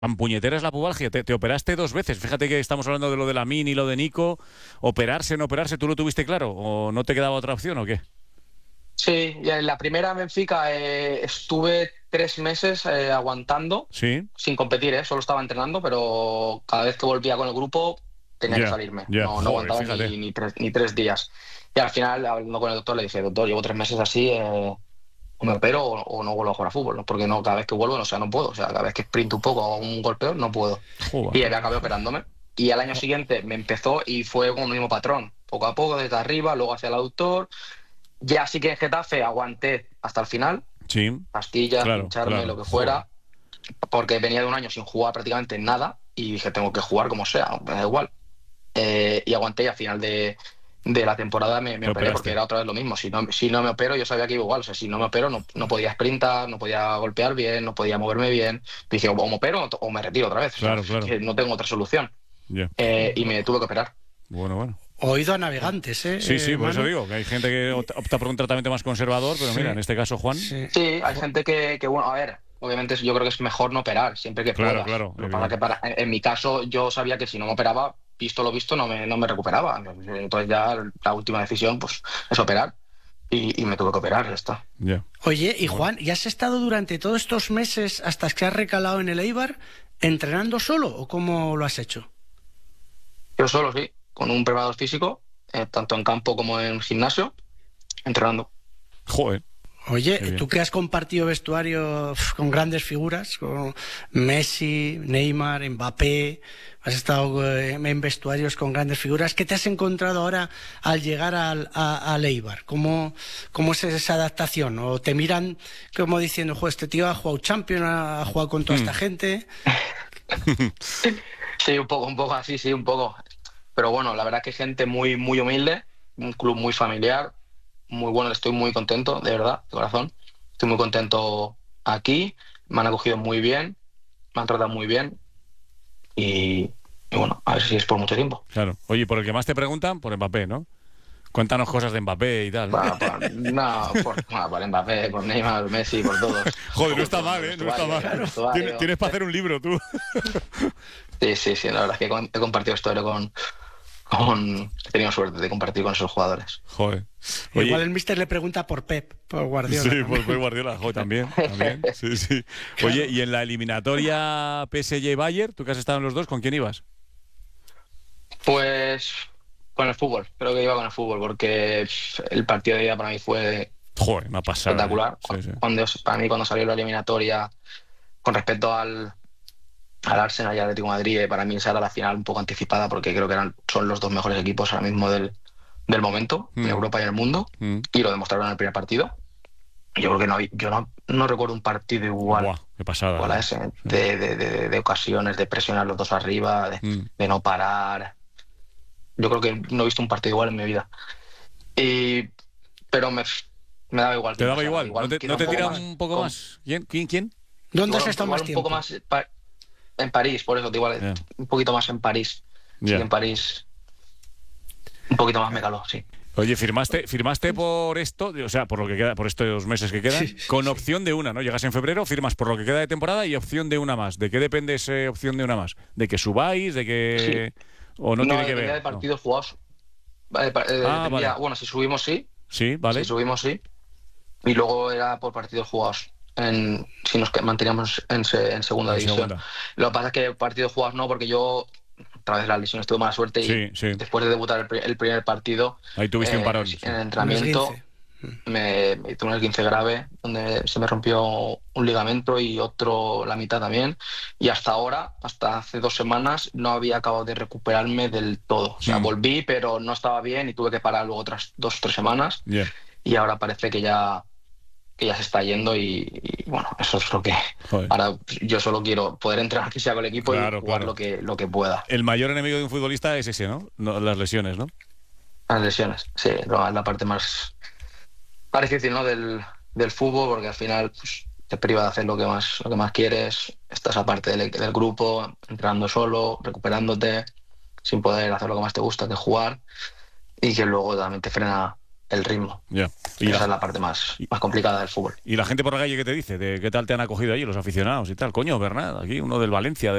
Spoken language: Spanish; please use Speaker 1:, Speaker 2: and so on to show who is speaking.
Speaker 1: Tan puñetera es la pubalgia. Te operaste 2 veces. Fíjate que estamos hablando de lo de Lamine y lo de Nico. Operarse, no operarse, ¿tú lo tuviste claro? ¿O no te quedaba otra opción o qué?
Speaker 2: Sí, y en la primera en Benfica estuve 3 meses aguantando,
Speaker 1: Sí,
Speaker 2: sin competir, solo estaba entrenando, pero cada vez que volvía con el grupo tenía que
Speaker 1: ya,
Speaker 2: salirme.
Speaker 1: ya.
Speaker 2: No
Speaker 1: Joder,
Speaker 2: aguantaba
Speaker 1: fíjate.
Speaker 2: ni 3 días. Y al final, hablando con el doctor, le dije, doctor, llevo 3 meses así, o me opero o no vuelvo a jugar a fútbol, ¿no? Porque no, cada vez que vuelvo, o sea, no puedo. O sea, cada vez que sprinto un poco o un golpeo, no puedo.
Speaker 1: Joder.
Speaker 2: Y acabé operándome. Y al año siguiente me empezó y fue con el mismo patrón. Poco a poco, desde arriba, luego hacia el aductor. Ya sí que en Getafe aguanté hasta el final,
Speaker 1: Sí,
Speaker 2: pastillas,
Speaker 1: claro,
Speaker 2: pincharme,
Speaker 1: claro.
Speaker 2: lo que
Speaker 1: Joder.
Speaker 2: fuera, porque venía de un año sin jugar prácticamente nada y dije, tengo que jugar como sea, me da igual. Y aguanté y al final de la temporada me
Speaker 1: Te
Speaker 2: operé porque
Speaker 1: operaste.
Speaker 2: era otra vez lo mismo. Si no me opero, yo sabía que iba igual. O sea, si no me opero, no podía sprintar, no podía golpear bien, no podía moverme bien. Dije, o me opero o me retiro otra vez. O sea,
Speaker 1: Claro,
Speaker 2: es
Speaker 1: claro.
Speaker 2: que no tengo otra solución.
Speaker 1: Ya.
Speaker 2: Y me tuve que operar.
Speaker 1: Bueno, bueno.
Speaker 3: Oído a navegantes,
Speaker 1: Sí, sí, por eso
Speaker 3: Manu?
Speaker 1: digo, que hay gente que opta por un tratamiento más conservador, pero mira,
Speaker 3: Sí,
Speaker 1: en este caso, Juan,
Speaker 3: sí.
Speaker 2: Sí, hay gente bueno, a ver, obviamente yo creo que es mejor no operar siempre que
Speaker 1: claro,
Speaker 2: puedas.
Speaker 1: claro,
Speaker 2: Lo que pasa es que en mi caso yo sabía que si no me operaba, visto lo visto, no me recuperaba. Entonces ya la última decisión pues es operar y me tuve que operar, ya está.
Speaker 1: ya.
Speaker 3: Oye, y
Speaker 1: Bueno.
Speaker 3: Juan, ¿y has estado durante todos estos meses hasta que has recalado en el Eibar entrenando solo o cómo lo has hecho?
Speaker 2: Yo solo, sí, con un preparador físico, tanto en campo como en gimnasio, entrenando.
Speaker 1: Joder,
Speaker 3: Oye,
Speaker 1: qué bien.
Speaker 3: tú que has compartido vestuario con grandes figuras, con Messi, Neymar, Mbappé, has estado en vestuarios con grandes figuras, ¿qué te has encontrado ahora al llegar al Eibar? ¿Cómo es esa adaptación? ¿O te miran como diciendo, joder, este tío ha jugado Champions, ha jugado con toda esta gente?
Speaker 2: Sí, un poco así, sí, un poco. Pero bueno, la verdad es que gente muy, muy humilde, un club muy familiar, muy bueno, estoy muy contento, de verdad, de corazón. Estoy muy contento aquí, me han acogido muy bien, me han tratado muy bien y bueno, a ver si es por mucho tiempo.
Speaker 1: Claro. Oye, por el que más te preguntan, por Mbappé, ¿no? Cuéntanos cosas de Mbappé y tal, ¿no?
Speaker 2: No, por Mbappé, por Neymar, Messi, por todos.
Speaker 1: Joder, no está
Speaker 2: Por
Speaker 1: mal,
Speaker 2: el
Speaker 1: ¿eh? No está
Speaker 2: vestuario, el
Speaker 1: mal.
Speaker 2: vestuario.
Speaker 1: Tienes para hacer un libro, tú.
Speaker 2: Sí, la verdad es que he compartido historia he tenido suerte de compartir con esos jugadores.
Speaker 1: Joder.
Speaker 3: Igual
Speaker 1: Oye,
Speaker 3: el míster le pregunta por Pep, por Guardiola.
Speaker 1: sí,
Speaker 3: También.
Speaker 1: por Guardiola, joder, también, sí, sí. Oye, y en la eliminatoria PSG-Bayern, tú que has estado en los dos, ¿con quién ibas?
Speaker 2: Pues con el fútbol, creo que iba con el fútbol, porque el partido de ida para mí fue
Speaker 1: Joder, una pasada, ¿eh?
Speaker 2: espectacular.
Speaker 1: Sí, sí.
Speaker 2: Para mí, cuando salió la eliminatoria, con respecto al Arsenal y al Atlético de Madrid, para mí esa era la final un poco anticipada, porque creo que son los dos mejores equipos ahora mismo del momento, en Europa y en el mundo, y lo demostraron en el primer partido. Yo creo que no recuerdo un partido igual.
Speaker 1: Buah, qué pasada.
Speaker 2: Igual a ese, de ocasiones, de presionar los dos arriba, de no parar. Yo creo que no he visto un partido igual en mi vida. Pero me daba igual.
Speaker 1: ¿Te
Speaker 2: quién
Speaker 1: daba
Speaker 2: pasara.
Speaker 1: igual? ¿No
Speaker 2: Quizá
Speaker 1: te
Speaker 2: un poco
Speaker 1: tira
Speaker 2: más.
Speaker 1: un poco más? ¿Quién?
Speaker 3: ¿Dónde has
Speaker 2: Igual,
Speaker 3: estado
Speaker 2: igual
Speaker 3: más
Speaker 2: un
Speaker 3: tiempo?
Speaker 2: poco más en París, por eso, igual
Speaker 1: Ya.
Speaker 2: un poquito más en París. Sí,
Speaker 1: Ya.
Speaker 2: que en París un poquito más me caló, sí.
Speaker 1: Oye, firmaste por esto, o sea, por lo que queda, por estos meses que quedan,
Speaker 3: Sí,
Speaker 1: con opción de una, ¿no? Llegas en febrero, firmas por lo que queda de temporada y opción de una más. ¿De qué depende esa opción de una más? ¿De que subáis? ¿De que
Speaker 2: Sí.
Speaker 1: o no tiene que
Speaker 2: Dependía de
Speaker 1: ver? No.
Speaker 2: partidos jugados.
Speaker 1: Ah,
Speaker 2: Dependía,
Speaker 1: vale.
Speaker 2: bueno, si subimos sí,
Speaker 1: Sí,
Speaker 2: si
Speaker 1: vale.
Speaker 2: subimos sí. Y luego era por partidos jugados. Si nos manteníamos en segunda
Speaker 1: En
Speaker 2: división.
Speaker 1: segunda.
Speaker 2: Lo que pasa es que partidos jugados no, porque yo, a través de las lesiones, tuve mala suerte y
Speaker 1: Sí.
Speaker 2: después de debutar el primer partido,
Speaker 1: Ahí tuviste un parón. Sí.
Speaker 2: en el
Speaker 3: Un
Speaker 2: entrenamiento,
Speaker 3: esguince.
Speaker 2: me tuve un esguince grave, donde se me rompió un ligamento y otro la mitad también. Y hasta ahora, hasta hace 2 semanas, no había acabado de recuperarme del todo. O sea, volví, pero no estaba bien y tuve que parar luego otras 2 o 3 semanas.
Speaker 1: Ya.
Speaker 2: Y ahora parece que ya se está yendo y bueno, eso es lo que
Speaker 1: Joder.
Speaker 2: ahora yo solo quiero poder entrenar que sea con el equipo
Speaker 1: Claro,
Speaker 2: y jugar
Speaker 1: claro.
Speaker 2: lo que pueda.
Speaker 1: El mayor enemigo de un futbolista es ese, ¿no? Las lesiones, ¿no?
Speaker 2: Las lesiones, sí, es la parte más difícil, ¿no? del fútbol, porque al final pues, te priva de hacer lo que más quieres, estás aparte del grupo, entrenando solo, recuperándote, sin poder hacer lo que más te gusta, que es jugar, y que luego también te frena el ritmo.
Speaker 1: Ya.
Speaker 2: Y esa es la parte más complicada del fútbol.
Speaker 1: ¿Y la gente por la calle qué te dice? ¿De qué tal te han acogido allí los aficionados y tal? Coño, Bernat, aquí uno del Valencia,